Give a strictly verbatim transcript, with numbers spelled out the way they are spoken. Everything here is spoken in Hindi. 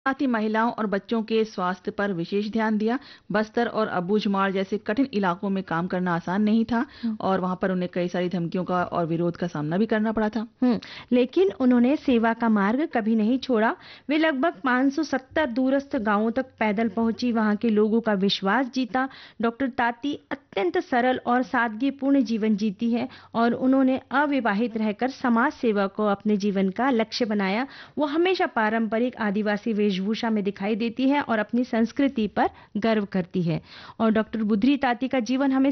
साथ ही महिलाओं और बच्चों के स्वास्थ्य पर विशेष ध्यान दिया। बस्तर और अबूझमाड़ जैसे कठिन इलाकों में काम करना आसान नहीं था हुँ। और वहां पर उन्हें कई सारी धमकियों का और विरोध का सामना भी करना पड़ा था। हुँ, लेकिन उन्होंने सेवा का मार्ग कभी नहीं छोड़ा। वे लगभग पाँच सौ सत्तर दूरस्थ गाँवों तक पैदल पहुंची, वहां के लोगों का विश्वास जीता। डॉक्टर ताती अत्यंत सरल और सादगीपूर्ण जीवन जीती है और उन्होंने अविवाहित रहकर समाज सेवा को अपने जीवन का लक्ष्य बनाया। वो हमेशा पारंपरिक आदिवासी वेशभूषा में दिखाई देती है और अपनी संस्कृति पर गर्व करती है। और डॉक्टर बुधरी ताती का जीवन हमें